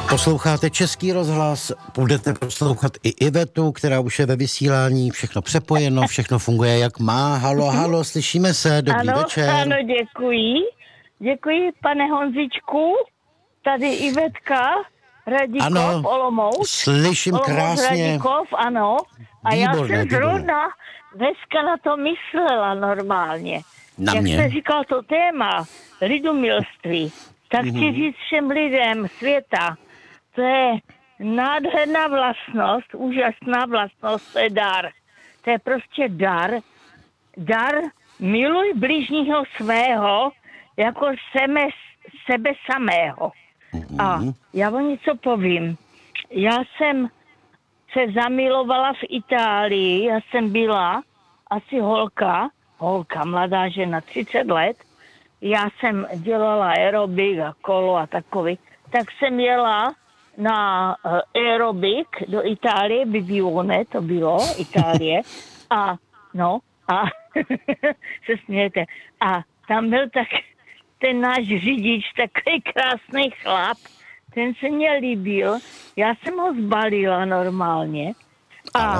Posloucháte Český rozhlas, budete poslouchat i Ivetu, která už je ve vysílání, všechno přepojeno, všechno funguje jak má. Halo, halo, slyšíme se, dobrý večer. Ano, děkuji. Děkuji, pane Honzičku. Tady Ivetka, Radíkov, ano, Olomouc. Slyším Olomouc, krásně. Radíkov, ano. A Výborné, já jsem zrovna dneska na to myslela normálně. Na jak mě? jste říkal to téma, lidumilství, tak chci říct všem lidem světa, to je nádherná vlastnost, úžasná vlastnost, to je dar. To je prostě dar. Dar, miluj bližního svého jako sebe samého. A já vám něco povím. Já jsem se zamilovala v Itálii, já jsem byla asi holka, mladá žena, 30 let. Já jsem dělala aerobik a kolo a takový. Tak jsem jela na aerobik do Itálie, Bibione, to bylo, Itálie. A se smějete. A tam byl tak ten náš řidič, takový krásný chlap, ten se mě líbil. Já jsem ho zbalila normálně. A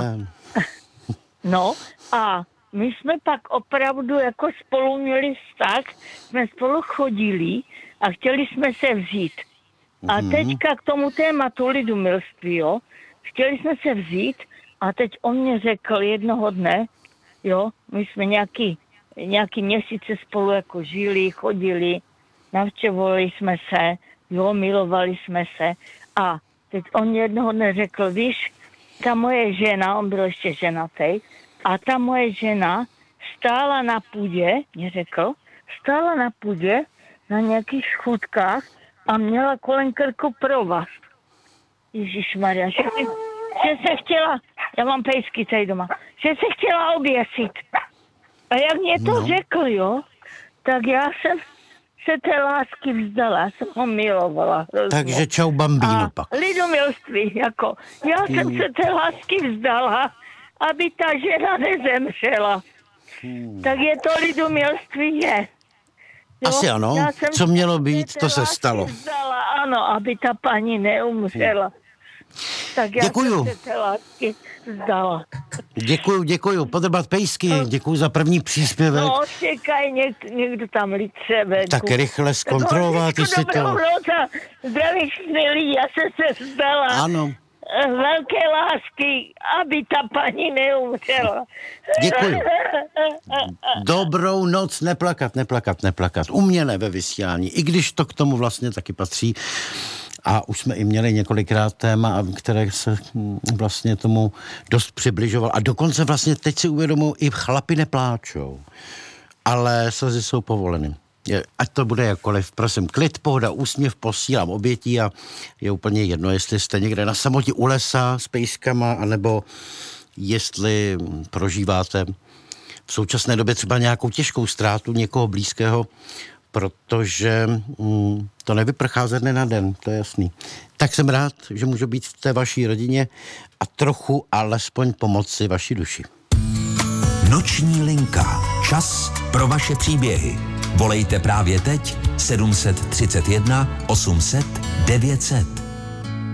my jsme pak opravdu jako spolu měli vztah, jsme spolu chodili a chtěli jsme se vzít. A teďka k tomu tématu lidumilství, jo, chtěli jsme se vzít a teď on mě řekl jednoho dne, jo, my jsme nějaký měsíce spolu jako žili, chodili, navštěvovali jsme se, jo, milovali jsme se a teď on jednoho dne řekl, víš, ta moje žena, on byl ještě ženatý, a ta moje žena stála na půdě, mě řekl, stála na půdě na nějakých schůdkách a měla kolem krku provaz. Ježišmarja, že se chtěla, já mám pejsky tady doma, že se chtěla oběsit. A jak mě to řekl, jo, tak já jsem se té lásky vzdala, já jsem ho milovala. Hrozně. Takže čau bambíno pak. Lidumilství, jako, já jsem se té lásky vzdala, aby ta žena nezemřela. Tak je to lidumilství, je. Jo? Asi ano, co mělo být, to se stalo. Vzdala, ano, aby ta paní neumřela. Tak já jsem se té lásky vzdala. Děkuju, podrbat pejsky, děkuju za první příspěvek. No, čekaj, někdo tam litře venku. Tak rychle zkontrolovat, jestli to... Zdravím lidi, já jsem se vzdala. Ano. Velké lásky, aby ta paní neumřela. Děkuju. Dobrou noc, neplakat. U mě ne ve vysílání, i když to k tomu vlastně taky patří. A už jsme i měli několikrát téma, které se vlastně tomu dost přibližoval. A dokonce vlastně teď si uvědomuji, i chlapi nepláčou. Ale slzy jsou povoleny. Ať to bude jakkoliv, prosím, klid, pohoda, úsměv, posílám obětí a je úplně jedno, jestli jste někde na samotě u lesa s pejskama, anebo jestli prožíváte v současné době třeba nějakou těžkou ztrátu někoho blízkého, protože to nevyprchá ze dne na den, to je jasný. Tak jsem rád, že můžu být v té vaší rodině a trochu alespoň pomoci vaší duši. Noční linka. Čas pro vaše příběhy. Volejte právě teď 731 800 900.